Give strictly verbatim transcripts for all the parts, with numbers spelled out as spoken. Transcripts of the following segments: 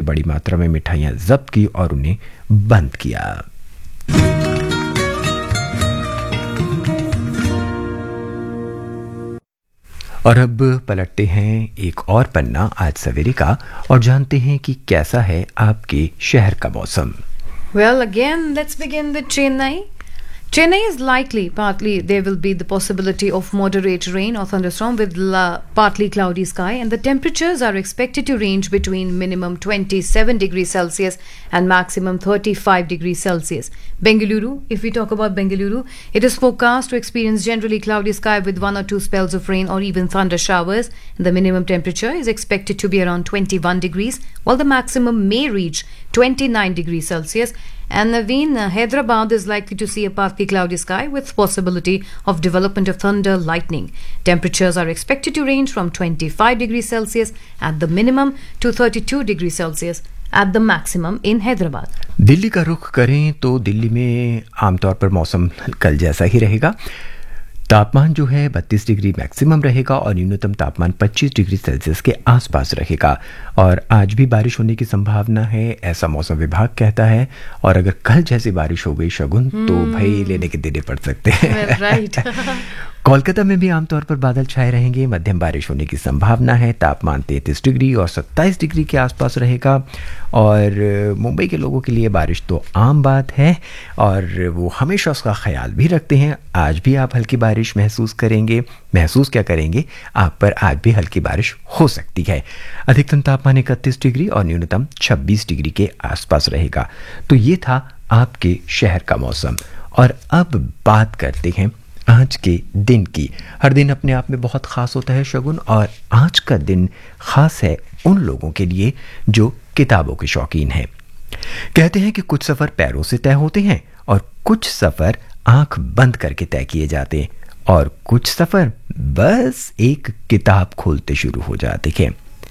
बड़ी मात्रा में मिठाइयाँ जब्त की और उन्हें बंद किया। और अब पलटते हैं एक और पन्ना आज सवेरे का और जानते हैं कि कैसा है आपके शहर का मौसम। Well, again, let's begin with Chennai. Chennai is likely, partly there will be the possibility of moderate rain or thunderstorm with la- partly cloudy sky, and the temperatures are expected to range between minimum twenty-seven degrees Celsius and maximum thirty-five degrees Celsius. Bengaluru, if we talk about Bengaluru, it is forecast to experience generally cloudy sky with one or two spells of rain or even thunder showers. The minimum temperature is expected to be around twenty-one degrees, while the maximum may reach twenty-nine degrees Celsius. And Naveen, uh, Hyderabad is likely to see a partly cloudy sky with possibility of development of thunder, lightning. Temperatures are expected to range from twenty-five degrees Celsius at the minimum to thirty-two degrees Celsius at the maximum in Hyderabad. Delhi का रुख करें तो दिल्ली में आमतौर पर मौसम कल जैसा ही रहेगा। तापमान जो है बत्तीस डिग्री मैक्सिमम रहेगा और न्यूनतम तापमान पच्चीस डिग्री सेल्सियस के आसपास रहेगा। और आज भी बारिश होने की संभावना है, ऐसा मौसम विभाग कहता है। और अगर कल जैसी बारिश हो गई शगुन hmm. तो भाई लेने के देने पड़ सकते हैं। राइट। कोलकाता में भी आमतौर पर बादल छाए रहेंगे, मध्यम बारिश होने की संभावना है। तापमान तैंतीस डिग्री और सत्ताईस डिग्री के आसपास रहेगा। और मुंबई के लोगों के लिए बारिश तो आम बात है और वो हमेशा उसका ख्याल भी रखते हैं। आज भी आप हल्की बारिश महसूस करेंगे। महसूस क्या करेंगे आप, पर आज भी हल्की बारिश हो सकती है। अधिकतम तापमान इकतीस डिग्री और न्यूनतम छब्बीस डिग्री के आसपास रहेगा। तो ये था आपके शहर का मौसम। और अब बात करते हैं आज के दिन की। हर दिन अपने आप में बहुत ख़ास होता है शगुन, और आज का दिन ख़ास है उन लोगों के लिए जो किताबों के शौकीन हैं। कहते हैं कि कुछ सफ़र पैरों से तय होते हैं और कुछ सफ़र आंख बंद करके तय किए जाते हैं और कुछ सफ़र बस एक किताब खोलते शुरू हो जाते हैं।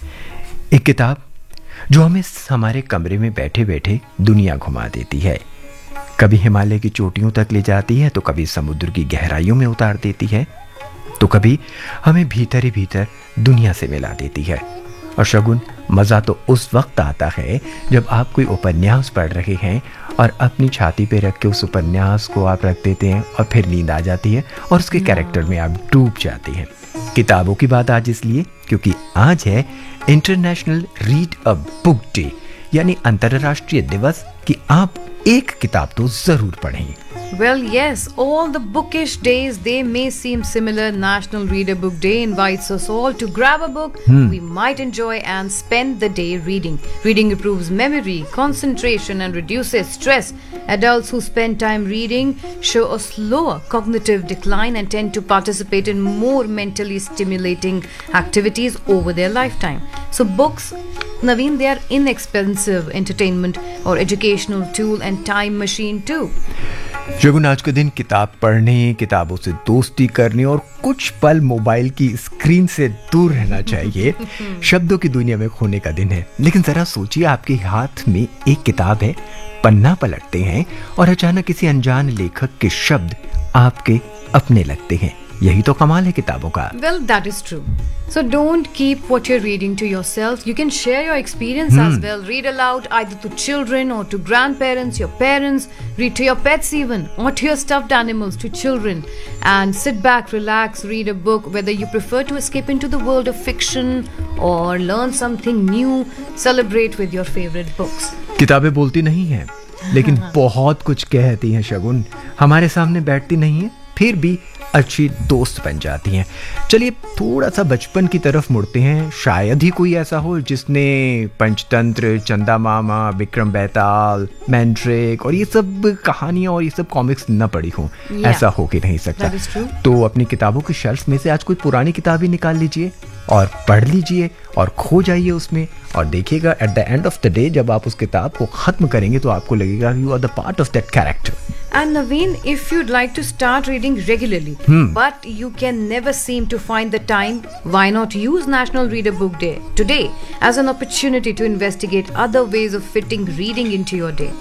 एक किताब जो हमें हमारे कमरे में बैठे बैठे दुनिया घुमा देती है। कभी हिमालय की चोटियों तक ले जाती है तो कभी समुद्र की गहराइयों में उतार देती है, तो कभी हमें भीतर ही भीतर दुनिया से मिला देती है। और शगुन, मज़ा तो उस वक्त आता है जब आप कोई उपन्यास पढ़ रहे हैं और अपनी छाती पे रख के उस उपन्यास को आप रख देते हैं और फिर नींद आ जाती है और उसके कैरेक्टर में आप डूब जाते हैं। किताबों की बात आज इसलिए क्योंकि आज है international read a book day, यानी अंतर्राष्ट्रीय दिवस कि आप एक किताब तो जरूर पढ़ें। Well, yes, all the bookish days, they may seem similar. National Read a Book Day invites us all to grab a book hmm. we might enjoy and spend the day reading. Reading improves memory, concentration, and reduces stress. Adults who spend time reading show a slower cognitive decline and tend to participate in more mentally stimulating activities over their lifetime. So books, Naveen, they are inexpensive entertainment or educational tool and time machine too. शगुन, आज के दिन किताब पढ़ने, किताबों से दोस्ती करने और कुछ पल मोबाइल की स्क्रीन से दूर रहना चाहिए शब्दों की दुनिया में खोने का दिन है। लेकिन जरा सोचिए, आपके हाथ में एक किताब है, पन्ना पलटते हैं और अचानक किसी अनजान लेखक के शब्द आपके अपने लगते हैं। यही तो कमाल है किताबों का। Well, that is true. So don't keep what you're reading to yourself. You can share your experience hmm. as well. Read aloud either to children or to grandparents, your parents. Read to your pets even, or to your stuffed animals, to children. And sit back, relax, read a book. Whether you prefer to escape into the world of fiction or learn something new, celebrate with your favorite books. किताबें बोलती नहीं हैं, लेकिन बहुत कुछ कहती हैं शगुन। हमारे सामने बैठती नहीं है, फिर भी अच्छी दोस्त बन जाती हैं। चलिए थोड़ा सा बचपन की तरफ मुड़ते हैं। शायद ही कोई ऐसा हो जिसने पंचतंत्र, चंदा मामा, विक्रम बेताल, मैंड्रेक और ये सब कहानियां और ये सब कॉमिक्स न पढ़ी हो। yeah. ऐसा हो के नहीं सकता। तो अपनी किताबों की शेल्फ में से आज कोई पुरानी किताब ही निकाल लीजिए और पढ़ लीजिए और खो जाइए उसमें, और देखिएगा at the end of the day जब आप उस किताब को खत्म करेंगे तो आपको लगेगा you are the part of that character. And Naveen, if you'd like to start reading regularly, hmm. but you can never seem to find the time, why not use National Read a Book Day today as an opportunity to investigate other ways of fitting reading into your day?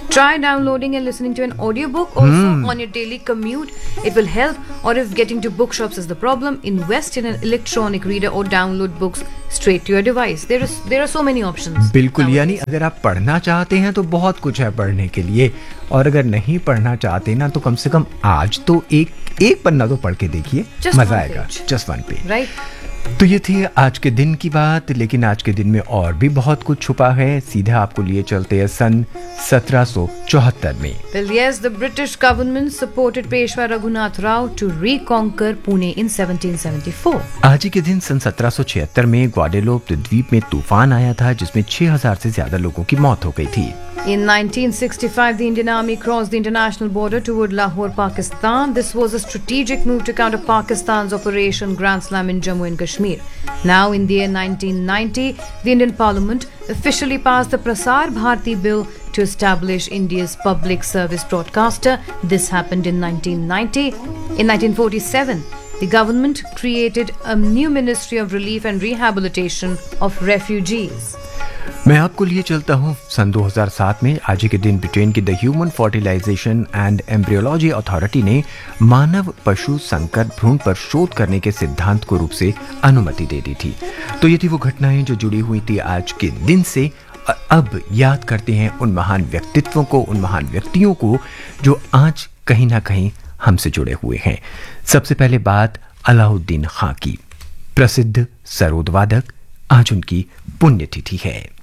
Try downloading and listening to an audiobook also on your daily commute. It will help. Or if getting to bookshops is the problem, invest in an electronic reader or download books straight to your device. There is there are so many options. बिल्कुल, यानी अगर आप पढ़ना चाहते हैं तो बहुत कुछ है पढ़ने के लिए, और अगर नहीं पढ़ना चाहते ना तो कम से कम आज तो एक एक पन्ना तो पढ़ के देखिए, मजा आएगा. Just one page. Right. तो ये थी आज के दिन की बात, लेकिन आज के दिन में और भी बहुत कुछ छुपा है. सीधे आपको लिए चलते हैं सन सत्रह सौ चौहत्तर में. Well, yes, the British government supported Peshwa Raghunath Rao to reconquer Pune in seventeen seventy-four. आज ही के दिन सन सत्रह सौ छिहत्तर में ग्वाडेलोप द्वीप में तूफान आया था जिसमें छह हज़ार से ज्यादा लोगों की मौत हो गई थी. In nineteen sixty-five, the Indian Army crossed the international border toward Lahore, Pakistan. This was a strategic move to counter Pakistan's Operation Grand Slam in Jammu and Kashmir. Now, in the year nineteen ninety, the Indian Parliament officially passed the Prasar Bharati Bill to establish India's public service broadcaster. This happened in nineteen ninety. In nineteen forty-seven, the government created a new Ministry of Relief and Rehabilitation of Refugees. मैं आपको लिए चलता हूँ सन दो हज़ार सात में. आज ही के दिन ब्रिटेन की the human fertilisation and embryology authority ने मानव पशु संकर भ्रूण पर शोध करने के सिद्धांत को रूप से अनुमति दे दी थी. तो ये थी वो घटनाएं जो जुड़ी हुई थी आज के दिन से. अब याद करते हैं उन महान व्यक्तित्वों को, उन महान व्यक्तियों को जो आज कहीं ना कहीं हमसे जुड़े हुए हैं. सबसे पहले बात अलाउद्दीन खां की, प्रसिद्ध सरोद वादक. आज उनकी पुण्यतिथि है.